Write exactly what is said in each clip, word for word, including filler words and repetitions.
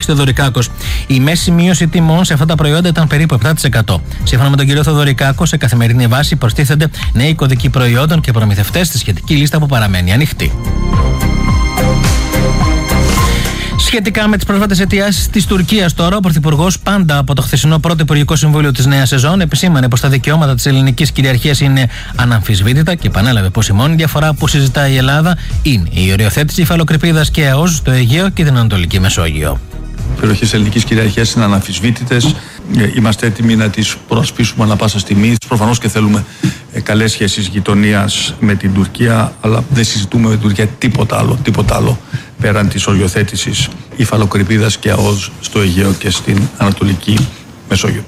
Θεοδωρικάκος. Η μέση μείωση τιμών σε αυτά τα προϊόντα ήταν περίπου επτά τοις εκατό. Σύμφωνα με τον κύριο Θεοδωρικάκο, σε καθημερινή βάση προστίθενται νέοι κωδικοί προϊόντων και προμηθευτές στη σχετική λίστα που παραμένει ανοιχτή. Σχετικά με τις πρόσφατες αιτιάσεις της Τουρκίας, τώρα, ο Πρωθυπουργός, πάντα από το χθεσινό πρώτο Υπουργικό Συμβούλιο της νέας σεζόν, επισήμανε πως τα δικαιώματα της ελληνικής κυριαρχίας είναι αναμφισβήτητα και επανέλαβε πως η μόνη διαφορά που συζητάει η Ελλάδα είναι η οριοθέτηση υφαλοκρηπίδας και ΑΟΣ στο Αιγαίο και την Ανατολική Μεσόγειο. Οι περιοχές ελληνικής κυριαρχίας είναι αναμφισβήτητες. Είμαστε έτοιμοι να τις προασπίσουμε ανά πάσα στιγμή. Προφανώς και θέλουμε καλές σχέσεις γειτονίας με την Τουρκία, αλλά δεν συζητούμε με την Τουρκία τίποτα άλλο, τίποτα άλλο πέραν της οριοθέτησης υφαλοκρηπίδας και ΑΟΣ στο Αιγαίο και στην Ανατολική Μεσόγειο.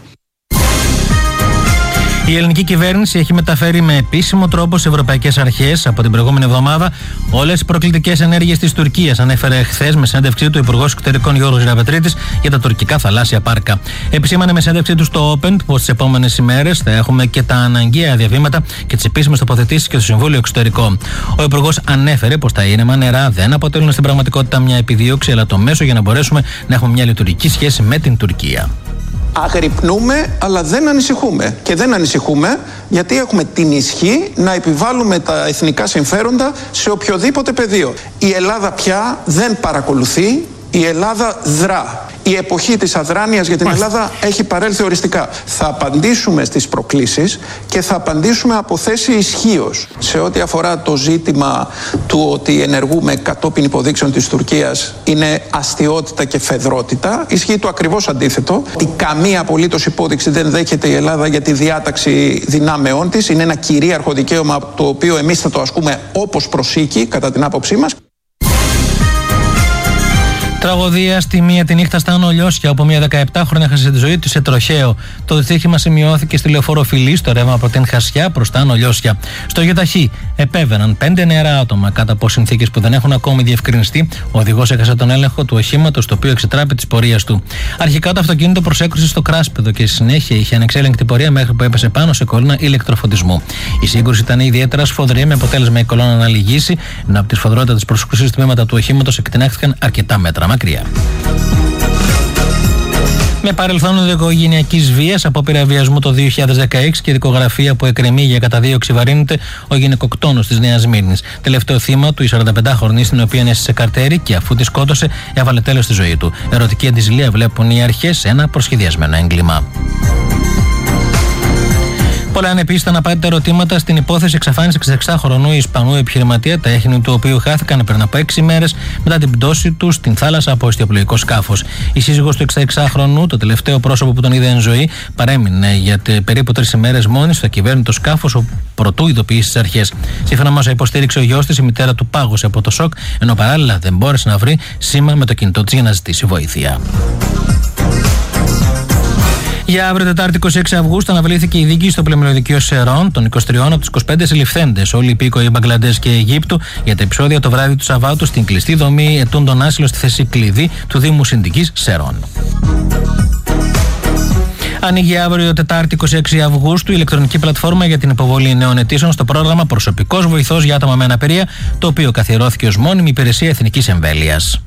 Η ελληνική κυβέρνηση έχει μεταφέρει με επίσημο τρόπο σε ευρωπαϊκές αρχές από την προηγούμενη εβδομάδα όλες τις προκλητικές ενέργειες της Τουρκίας, ανέφερε χθες με συνέντευξή του ο Υπουργός Εξωτερικών Γιώργος Γεραπετρίτης για τα τουρκικά θαλάσσια πάρκα. Επισήμανε με συνέντευξή του στο Open πως τις επόμενες ημέρες θα έχουμε και τα αναγκαία διαβήματα και τις επίσημες τοποθετήσεις και στο Συμβούλιο Εξωτερικών. Ο Υπουργός ανέφερε πως τα ήρεμα νερά δεν αποτελούν στην πραγματικότητα μια επιδίωξη, αλλά το μέσο για να μπορέσουμε να έχουμε μια λειτουργική σχέση με την Τουρκία. Αγρυπνούμε, αλλά δεν ανησυχούμε. Και δεν ανησυχούμε γιατί έχουμε την ισχύ να επιβάλλουμε τα εθνικά συμφέροντα σε οποιοδήποτε πεδίο. Η Ελλάδα πια δεν παρακολουθεί, η Ελλάδα δρά. Η εποχή της αδράνειας για την Ελλάδα έχει παρέλθει οριστικά. Θα απαντήσουμε στις προκλήσεις και θα απαντήσουμε από θέση ισχύως. Σε ό,τι αφορά το ζήτημα του ότι ενεργούμε κατόπιν υποδείξεων της Τουρκίας, είναι αστιότητα και φεδρότητα. Ισχύει το ακριβώς αντίθετο. Η καμία απολύτως υπόδειξη δεν δέχεται η Ελλάδα για τη διάταξη δυνάμεών της. Είναι ένα κυρίαρχο δικαίωμα το οποίο εμείς θα το ασκούμε όπως προσήκει, κατά την άποψή μας. Τραγωδία στη μία τη νύχτα στα Άνω Λιώσια, όπου μια δεκαεπτάχρονη έχασε τη ζωή του σε τροχαίο. Το δυστύχημα σημειώθηκε στη λεωφόρο Φιλή, στο ρεύμα από την Χασιά προς τα Άνω Λιώσια. Στο Γεταχή επέβαιναν πέντε νεαρά άτομα. Κάτω από συνθήκες που δεν έχουν ακόμη διευκρινιστεί, ο οδηγός έχασε τον έλεγχο του οχήματος, το οποίο εξετράπη της πορείας του. Αρχικά το αυτοκίνητο προσέκρουσε στο κράσπεδο και στη συνέχεια είχε ανεξέλεγκτη πορεία μέχρι που έπεσε πάνω σε κολόνα ηλεκτροφωτισμού. Η σύγκρουση ήταν ιδιαίτερα σφοδρή, με αποτέλεσμα η κολόνα να λυγίσει, ενώ από τη σφοδρότητα της προσέκρουσης τμήματα του οχήματος εκτινάχθηκαν αρκετά μέτρα μακριά. Με παρελθόν οικογενειακής βίας, απόπειρα βιασμού το δύο χιλιάδες δεκαέξι και δικογραφία που εκκρεμεί για καταδίωξη βαρύνεται ο γυναικοκτόνος της Νέας Σμύρνης. Τελευταίο θύμα του, η σαρανταπεντάχρονη, στην οποία έστησε καρτέρι και αφού τη σκότωσε, έβαλε τέλος στη ζωή του. Ερωτική αντιζηλία βλέπουν οι αρχές σε ένα προσχεδιασμένο έγκλημα. Πολλά είναι επίσης τα αναπάντητα ερωτήματα στην υπόθεση εξαφάνισης εξήντα Ισπανού επιχειρηματία, τα έχνη του οποίου χάθηκαν πριν από έξι μέρες μετά την πτώση του στην θάλασσα από ιστιοπλοϊκό σκάφος. Η σύζυγος του εξήντα το τελευταίο πρόσωπο που τον είδε εν ζωή, παρέμεινε για περίπου τρεις ημέρες μόνη στο ακυβέρνητο σκάφος, προτού ειδοποιήσει τις αρχές. Σύμφωνα με όσα υποστήριξε ο γιος της, η μητέρα του πάγωσε από το σοκ, ενώ παράλληλα δεν μπόρεσε να βρει σήμα με το κινητό της για να ζητήσει βοήθεια. Για αύριο, Τετάρτη είκοσι έξι Αυγούστου, αναβλήθηκε η δίκη στο πλημμυροδικείο Σερών των είκοσι τριών από τους είκοσι πέντε συλληφθέντες, όλοι οι υπήκοοι Μπαγκλαντές και Αιγύπτου, για τα επεισόδια το βράδυ του Σαββάτου στην κλειστή δομή ετούντων άσυλο στη θέση κλειδί του Δήμου Συνδικής Σερών. Ανοίγει αύριο, Τετάρτη είκοσι έξι Αυγούστου, η ηλεκτρονική πλατφόρμα για την υποβολή νέων αιτήσεων στο πρόγραμμα Προσωπικός Βοηθός για άτομα με αναπηρία, το οποίο καθιερώθηκε ως μόνιμη υπηρεσία εθνικής εμβέλειας.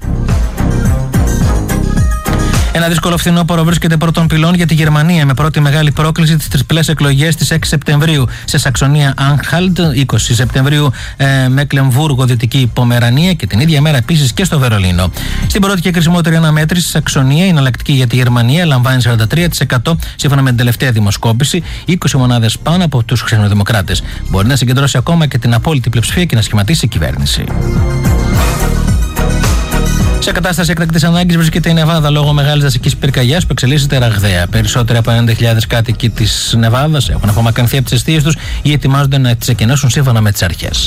Ένα δύσκολο φθινόπωρο βρίσκεται πρώτων πυλών για τη Γερμανία, με πρώτη μεγάλη πρόκληση τις τριπλές εκλογές της έξι Σεπτεμβρίου σε Σαξονία Άνχαλτ, είκοσι Σεπτεμβρίου ε, Μεκλεμβούργο, Δυτική Πομερανία και την ίδια μέρα επίσης και στο Βερολίνο. Στην πρώτη και κρισιμότερη αναμέτρηση στη Σαξονία, η εναλλακτική για τη Γερμανία λαμβάνει σαράντα τρία τοις εκατό σύμφωνα με την τελευταία δημοσκόπηση, είκοσι μονάδες πάνω από τους χριστιανοδημοκράτες. Μπορεί να συγκεντρώσει ακόμα και την απόλυτη πλειοψηφία και να σχηματίσει κυβέρνηση. Σε κατάσταση έκτακτης ανάγκης βρίσκεται η Νεβάδα λόγω μεγάλης δασικής πυρκαγιάς που εξελίσσεται ραγδαία. Περισσότεροι από ενενήντα χιλιάδες κάτοικοι της Νεβάδας έχουν απομακρυνθεί από τις αιστείες τους ή ετοιμάζονται να τις εκενώσουν σύμφωνα με τις αρχές.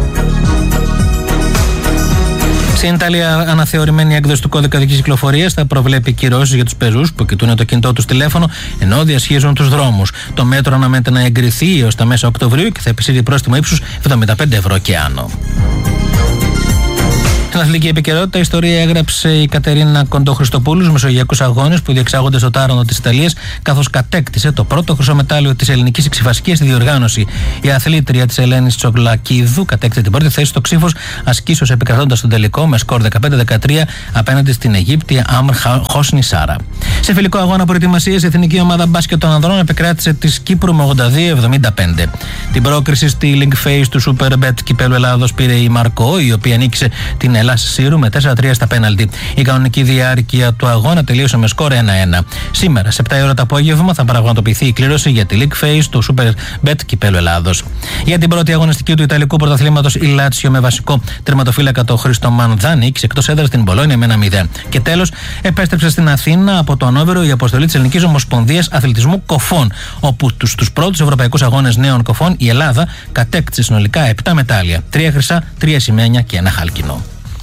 Στην Ιταλία, αναθεωρημένη έκδοση του κώδικα οδικής κυκλοφορίας θα προβλέπει κυρώσεις για τους πεζούς που κοιτούν το κινητό τους τηλέφωνο ενώ διασχίζουν τους δρόμους. Το μέτρο αναμένεται να εγκριθεί έως τα μέσα Οκτωβρίου και θα επισύρει πρόστιμο ύψους εβδομήντα πέντε ευρώ και άνω. Στην αθλητική επικαιρότητα, η ιστορία έγραψε η Κατερίνα Κοντοχρηστοπούλου στους Μεσογειακούς Αγώνες που διεξάγονται στο Τάρανο της Ιταλίας, καθώς κατέκτησε το πρώτο χρυσό μετάλλιο της ελληνικής εξιφασκίας στη διοργάνωση. Η αθλήτρια της Ελένης Τσογλακίδου κατέκτησε την πρώτη θέση στο ξύφος ασκήσεως, επικρατώντας τον τελικό με σκορ δεκαπέντε δεκατρία απέναντι στην Αιγύπτια Αμρ Χόσνη Σάρα. Σε φιλικό αγώνα προετοιμασίας, η εθνική ομάδα μπάσκετ των ανδρών επικράτησε της Κύπρου με ογδόντα δύο εβδομήντα πέντε. Την πρόκριση στη Link Phase του Superbet Κυπέλλου Ελλάδος πήρε η Μαρκό, η οποία νίκησε την Ελλάς Σύρου με τέσσερα τρία στα πέναλτι. Η κανονική διάρκεια του αγώνα τελείωσε με σκορ ένα ένα. Σήμερα, σε επτά η ώρα το απόγευμα, θα πραγματοποιηθεί η κλήρωση για τη Link Phase του Superbet Κυπέλλου Ελλάδος. Για την πρώτη αγωνιστική του Ιταλικού πρωταθλήματος, η Λάτσιο με βασικό τερματοφύλακα το Χρήστο Μανδάνη νίκησε εκτός έδρας στην Μπολόνια με ένα μηδέν. Και τέλος, επέστρεψε στην Αθήνα από το Ανόβερο η αποστολή της Ελληνικής Ομοσπονδίας Αθλητισμού Κοφών, όπου τους, τους πρώτους ευρωπαϊκούς αγώνες νέων κοφών η Ελλάδα κατέκτησε συνολικά επτά μετάλλια. τρία χρυσά, τρία ασημένια και ένα χάλκινο.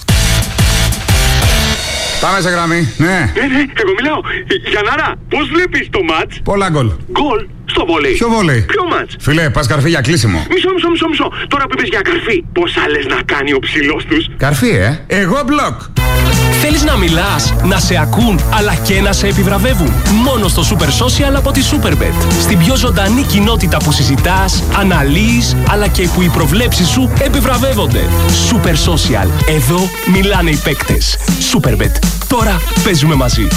Πάμε σε γραμμή, ναι. Ναι, ναι, εγώ μιλάω. Γιαννάρα, πώς βλέπεις το μάτς? Πολλά γκολ. Γκολ στο βόλεϊ. Ποιο βόλεϊ? Ποιο μάτς? Φίλε, πας καρφί για κλείσιμο. Μισό, μισό, μισό, μισό. Τώρα που είπες για καρφί, πόσα λες να κάνει ο ψηλός τους? Καρφί, ε. Εγώ μπλοκ. Θέλεις να μιλάς, να σε ακούν, αλλά και να σε επιβραβεύουν? Μόνο στο Super Social από τη Superbet. Στην πιο ζωντανή κοινότητα που συζητάς, αναλύεις, αλλά και που οι προβλέψεις σου επιβραβεύονται. Super Social. Εδώ μιλάνε οι παίκτες. Superbet. Τώρα παίζουμε μαζί.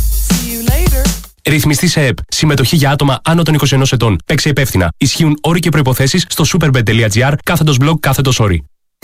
Ρυθμιστή σε ΕΠ. Συμμετοχή για άτομα άνω των είκοσι ενός ετών. Παίξε υπεύθυνα. Ισχύουν όροι και προϋποθέσεις στο superbet.gr κάθετος blog κάθετος όροι.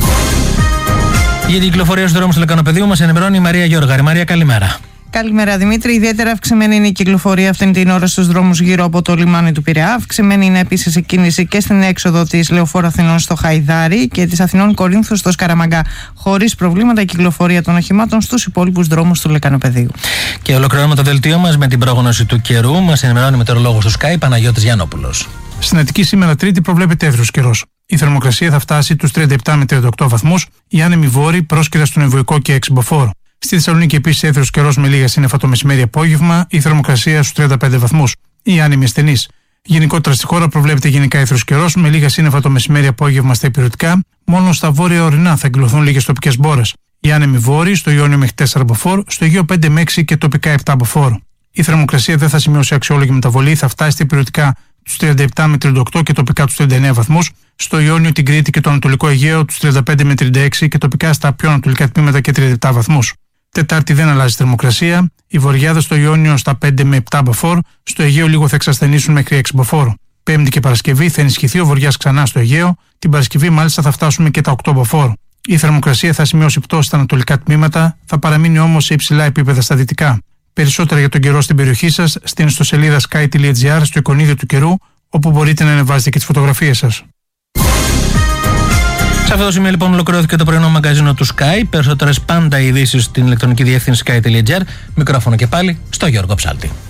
Για την κυκλοφορία στους δρόμους του Λεκανοπεδίου μας ενημερώνει η Μαρία Γιώργαρη. Μαρία, καλημέρα. Καλημέρα Δημήτρη. Ιδιαίτερα αυξημένη είναι η κυκλοφορία αυτήν την ώρα στους δρόμους γύρω από το λιμάνι του Πειραιά. Αυξημένη είναι επίσης η κίνηση και στην έξοδο της Λεωφόρου Αθηνών στο Χαϊδάρι και της Αθηνών Κορίνθου στο Σκαραμαγκά. Χωρίς προβλήματα η κυκλοφορία των οχημάτων στους υπόλοιπους δρόμους του Λεκανοπεδίου. Και ολοκληρώνουμε το δελτίο μας με την πρόγνωση του καιρού. Μας ενημερώνει ο μετεωρολόγος του Sky, Παναγιώτης Γιαννόπουλος. Στην Αττική σήμερα Τρίτη προβλέπεται έθριος καιρός. Η θερμοκρασία θα φτάσει τους τριάντα επτά με τριάντα οκτώ βαθμούς, οι άνεμοι βόρειοι πρόσκαιρα στον Εμβοϊκό και Εξυμποφόρο. Στη Θεσσαλονίκη επίσης έθριος καιρός με λίγα σύννεφα το μεσημέρι απόγευμα, η θερμοκρασία στους τριάντα πέντε βαθμούς, οι άνεμοι ασθενείς. Γενικότερα στη χώρα προβλέπεται γενικά έθριος καιρός με λίγα σύννεφα το μεσημέρι απόγευμα στα υπηρετικά, μόνο στα βόρεια ορεινά θα εκδηλωθούν λίγες τοπικές μπόρες. Οι άνεμοι βόρειοι στο Ιόνιο μέχρι τέσσερα μποφόρ, στο Αιγαίο πέντε με έξι και τοπικά επτά μποφόρ. Η θερμοκρασία δεν θα σημειώσει αξιόλογη μεταβολή, θα φτάσει στα υπηρετικά τους τριάντα επτά με τριάντα οκτώ και τοπικά τους τριάντα εννέα βαθμούς, στο Ιόνιο, την Κρήτη και το Ανατολικό Αιγαίο τους τριάντα πέντε με τριάντα έξι και τοπικά στα πιο ανατολικά τμήματα και τριάντα επτά βαθμούς. Τετάρτη δεν αλλάζει θερμοκρασία, οι βορειάδες στο Ιόνιο στα πέντε με επτά μποφόρ, στο Αιγαίο λίγο θα εξασθενήσουν μέχρι έξι μποφόρ. Πέμπτη και Παρασκευή θα ενισχυθεί ο βοριάς ξανά στο Αιγαίο, την Παρασκευή μάλιστα θα φτάσουμε και τα οκτώ μποφόρ. Η θερμοκρασία θα σημειώσει πτώση στα ανατολικά τμήματα, θα παραμείνει όμως σε υψηλά επίπεδα στα δυτικά. Περισσότερα για τον καιρό στην περιοχή σας στην ιστοσελίδα sky.gr στο εικονίδιο του καιρού, όπου μπορείτε να ανεβάζετε και τις φωτογραφίες σας. Σε αυτό το σημείο λοιπόν ολοκληρώθηκε το πρωινό μαγκαζίνο του Sky. Περισσότερες πάντα ειδήσεις στην ηλεκτρονική διεύθυνση sky.gr. Μικρόφωνο και πάλι στο Γιώργο Ψάλτη.